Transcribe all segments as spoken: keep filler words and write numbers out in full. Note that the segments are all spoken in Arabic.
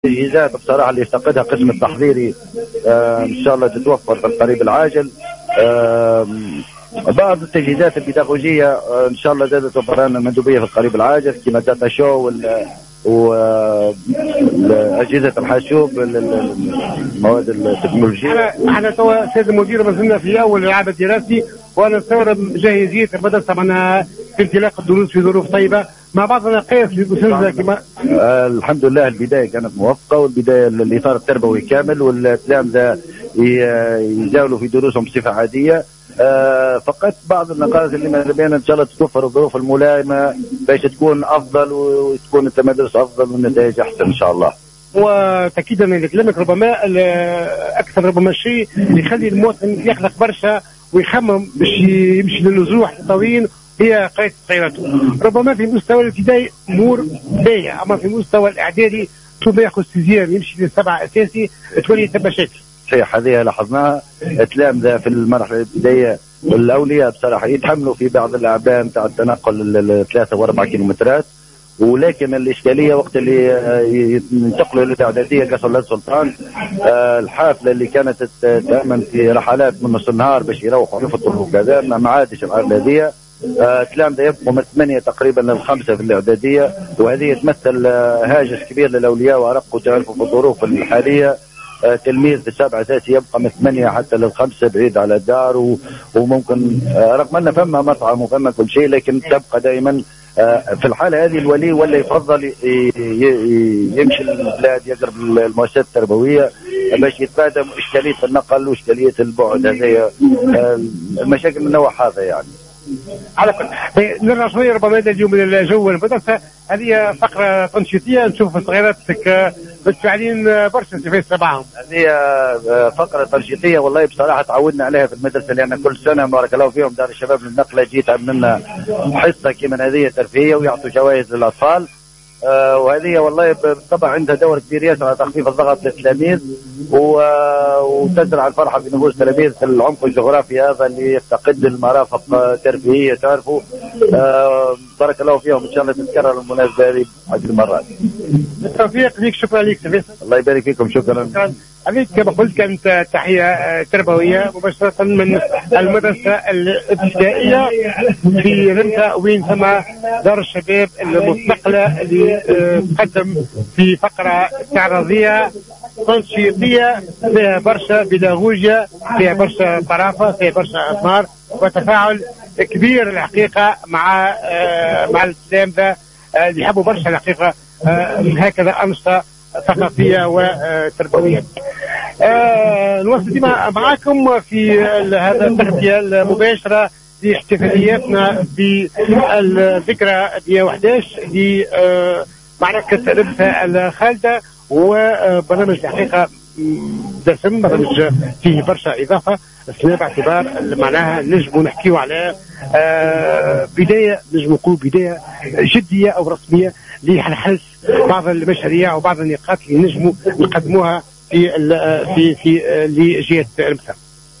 التجهيزات بصراحة اللي يفتقدها قسم التحضيري آه إن شاء الله تتوفر في القريب العاجل. آه بعض التجهيزات البيداغوجية آه إن شاء الله زادت توفر لنا المندوبية في القريب العاجل كما داتا شو وأجهزة الحاسوب المواد التكنولوجية. احنا توا سيد المدير ما زلنا في أول العام الدراسي وأنا نستغرب جاهزية المدرسة معنا في انطلاق الدروس في ظروف طيبة مع بعض النقائص في الأساتذة كما آه الحمد لله البداية كانت موفقة والبداية الإطار التربوي كامل والتلامذة يزاولوا في دروسهم بصفة عادية. آه فقط بعض النقاط اللي ما بين ان شاء الله تتوفر الظروف الملائمه باش تكون افضل وتكون التمدرس افضل والنتائج احسن ان شاء الله. وتاكيدا لكلامك ربما اكثر ربما الشيء اللي يخلي المواطن يقلق برشا ويخمم باش يمشي للنزوح الطويل هي قراءة سيارته. ربما في المستوى الابتدائي امور باهيه اما في المستوى الاعدادي ثم ياخذ سيزيام يمشي للسبع اساسي تولي مشاكل. صحيح هذه لاحظناها. التلامذة في المرحلة الابتدائية والأولياء بصراحة يتحملوا في بعض الأعباء نتاع التنقل الثلاثة وأربعة كيلومترات ولكن الإشكالية وقت اللي ينتقلوا للإعدادية كسر الله السلطان الحافلة اللي كانت تأمن في رحلات من نص النهار باش يروحوا يفطروا وكذا ما عادش الحافلة هذه. التلامذة يبقوا من ثمانية تقريبا للخمسة في الإعدادية وهذه تمثل هاجس كبير للأولياء وأرق وتعرفوا في الظروف الحالية. تلميذ في السابعة أساسي يبقى من ثمانية حتى للخمسة بعيد على الدار وممكن رغم أن فما مطعم وفما كل شيء لكن تبقى دائما في الحالة هذه الولي ولا يفضل يمشي للبلاد يقرب المؤسسات التربوية باش يتفادى إشكالية النقل وإشكالية البعد. هذه المشاكل من نوع هذا يعني. على كل نرجع شويه ربما اليوم الجو المدرسه هذه فقره تنشيطيه نشوف صغيراتك متفاعلين برشا في تبعهم. هذه فقره تنشيطيه والله بصراحه تعودنا عليها في المدرسه لان كل سنه بارك الله فيهم دار الشباب للنقله جيت عملنا حصه كما هذه ترفيهيه ويعطوا جوائز للاطفال. آه وهذه والله طبعا عندها دور كبير ياسر على تخفيف الضغط للتلاميذ وتزرع الفرحه في نفوس التلاميذ في العمق الجغرافي هذا اللي يفتقد المرافق ترفيهيه تعرفوا. آه بارك الله فيهم ان شاء الله تتكرر المناسبه هذه عدة المرات. بالتوفيق ليك شكرا لك سيدي. الله يبارك فيكم شكرا. عليك كما قلت كانت تحيه تربويه مباشره من المدرسه الابتدائيه في رمثا وين ثم دار الشباب المستقله اللي تقدم في فقره استعراضيه تنشيطيه فيها برشا بيداغوجيا فيها برشا طرافه فيها برشا اثمار وتفاعل كبير الحقيقه مع مع التلامذه اللي يحبوا برشا الحقيقه هكذا انشطه ثقافيه وتربويه. آه نواصل ديما معكم في هذا التغطيه المباشره لاحتفالياتنا بالذكرى مئة وأحد عشر لمعركه رمثا الخالده وبرنامج الحقيقه دسم برنامج فيه برشا اضافه اثناء باعتبار معناها نجموا نحكيوا على آه بدايه نجموا نقول بدايه جديه او رسميه لحل بعض المشاريع وبعض النقاط اللي نجموا نقدموها في في في لجهه رمثا.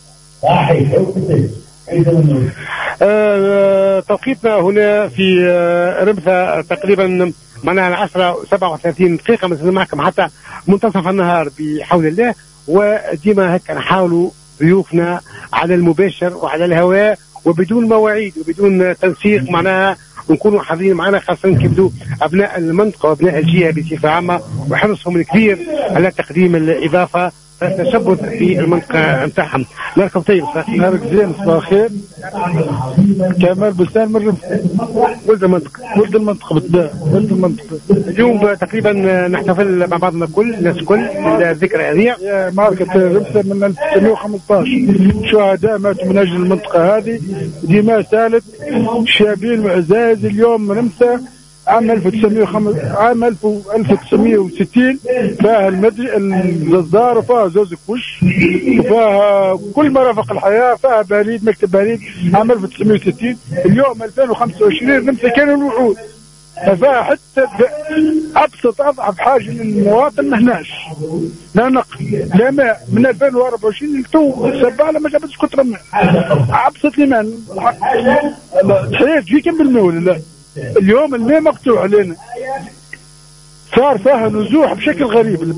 آه توقيتنا هنا في رمثا تقريبا معناها العشرة سبعة وثلاثين دقيقه مثل معكم حتى منتصف النهار بحول الله وديما هكا نحاولوا ضيوفنا على المباشر وعلى الهواء وبدون مواعيد وبدون تنسيق معناها ونكونوا حاضرين معنا خاصة كيبدوا أبناء المنطقة وأبناء الجهة بصفة عامة وحرصهم الكبير على تقديم الإضافة التشبث في المنطقة نتاعهم. نراكم طيب نهارك زين صباح الخير. كمال بستان من رمثا ولد المنطقة ولد المنطقة بالطبع ولد المنطقة. اليوم تقريبا نحتفل مع بعضنا الكل الناس الكل بالذكرى هذه معركة رمثا من ألف وتسعمائة وخمسة عشر شهداء ماتوا من أجل المنطقة هذه دماء سالت شابين وعزاز. اليوم رمثا عام ألف وتسعمائة وخمسة عام ألف وتسعمائة وستين فيها المدري الجزار وفيها زوز كوش وفيها كل مرافق الحياه فيها بريد مكتب بريد عام ألف وتسعمائة وستين. اليوم ألفين وخمسة وعشرين رمثا كانوا الوعود فيها حتى ابسط اضعف حاجه للمواطن ما هناش لا نقل لا ماء من ألفين وأربعة وعشرين تو السباله ما جابتش كتر ماء ابسط لي ماء تحيه تجي كم بالماء ولا لا. اليوم الماء مقطوع علينا صار فيها نزوح بشكل غريب.